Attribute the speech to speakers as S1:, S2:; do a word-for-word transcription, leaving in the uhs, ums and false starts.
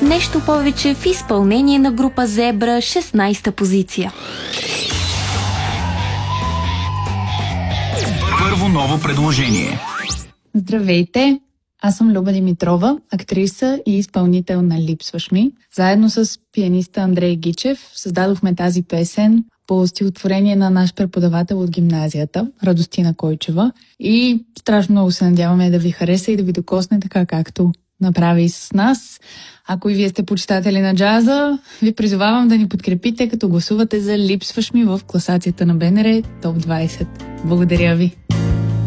S1: Нещо повече в изпълнение на група Зебра, шестнайсета позиция.
S2: Първо ново предложение.
S3: Здравейте! Аз съм Люба Димитрова, актриса и изпълнител на Липсваш ми. Заедно с пианиста Андрей Гичев създадохме тази песен по стихотворение на наш преподавател от гимназията, Радостина Койчева. И страшно много се надяваме да ви хареса и да ви докосне така, както направи и с нас. Ако и вие сте почитатели на джаза, ви призовавам да ни подкрепите, като гласувате за Липсваш ми в класацията на БНР Топ двайсет. Благодаря ви!